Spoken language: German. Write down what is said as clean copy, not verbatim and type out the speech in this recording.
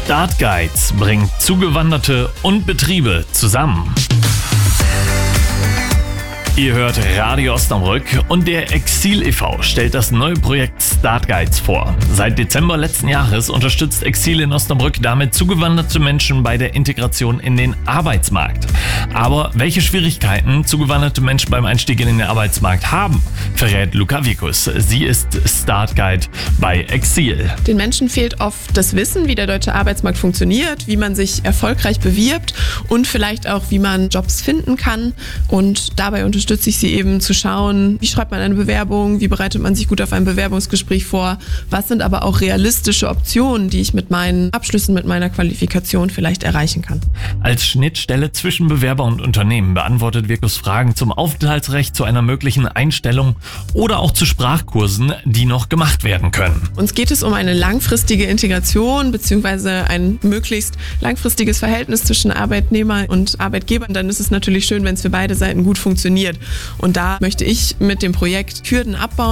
Start Guides bringt Zugewanderte und Betriebe zusammen. Ihr hört Radio Osnabrück und der Exil e.V. stellt das neue Projekt Start Guides vor. Seit Dezember letzten Jahres unterstützt Exil in Osnabrück damit zugewanderte Menschen bei der Integration in den Arbeitsmarkt. Aber welche Schwierigkeiten zugewanderte Menschen beim Einstieg in den Arbeitsmarkt haben, verrät Luca Vikus. Sie ist Start Guide bei Exil. Den Menschen fehlt oft das Wissen, wie der deutsche Arbeitsmarkt funktioniert, wie man sich erfolgreich bewirbt und vielleicht auch, wie man Jobs finden kann. Und dabei unterstütze ich sie eben zu schauen, wie schreibt man eine Bewerbung, wie bereitet man sich gut auf ein Bewerbungsgespräch vor, was sind aber auch realistische Optionen, die ich mit meinen Abschlüssen, mit meiner Qualifikation vielleicht erreichen kann. Als Schnittstelle zwischen Bewerber und Unternehmen beantwortet Vikus Fragen zum Aufenthaltsrecht, zu einer möglichen Einstellung oder auch zu Sprachkursen, die noch gemacht werden können. Uns geht es um eine langfristige Integration bzw. ein möglichst langfristiges Verhältnis zwischen Arbeitnehmer und Arbeitgebern. Dann ist es natürlich schön, wenn es für beide Seiten gut funktioniert. Und da möchte ich mit dem Projekt Hürden abbauen.